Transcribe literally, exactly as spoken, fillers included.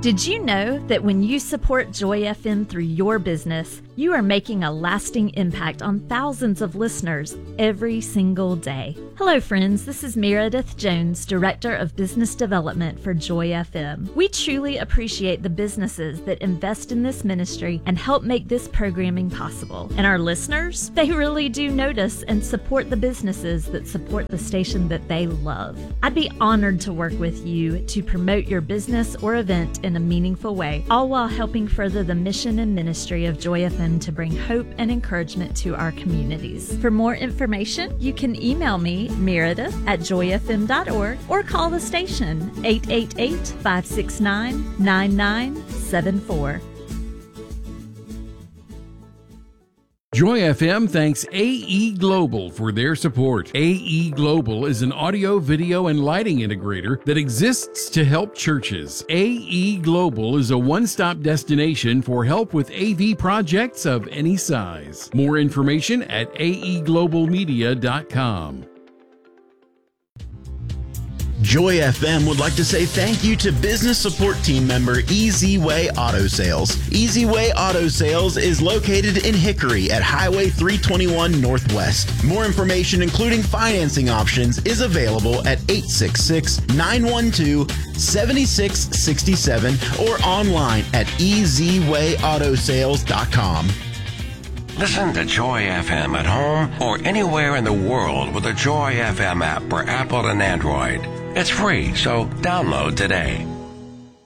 Did you know that when you support Joy F M through your business, you are making a lasting impact on thousands of listeners every single day? Hello, friends. This is Meredith Jones, Director of Business Development for Joy F M. We truly appreciate the businesses that invest in this ministry and help make this programming possible. And our listeners, they really do notice and support the businesses that support the station that they love. I'd be honored to work with you to promote your business or event in a meaningful way, all while helping further the mission and ministry of Joy F M to bring hope and encouragement to our communities. For more information, you can email me, Meredith, at joy f m dot org, or call the station, eight eight eight, five six nine, nine nine seven four. Joy F M thanks A E Global for their support. A E Global is an audio, video, and lighting integrator that exists to help churches. A E Global is a one-stop destination for help with A V projects of any size. More information at a e global media dot com. Joy F M would like to say thank you to business support team member Easy Way Auto Sales. Easy Way Auto Sales is located in Hickory at Highway three twenty-one Northwest. More information, including financing options, is available at eight six six, nine one two, seven six six seven or online at e z way auto sales dot com. Listen to Joy F M at home or anywhere in the world with the Joy F M app for Apple and Android. It's free, so download today.